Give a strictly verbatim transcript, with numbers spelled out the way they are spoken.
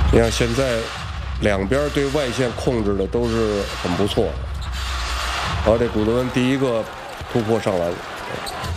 你看现在两边对外线控制的都是很不错的。好，这古德文第一个突破上篮。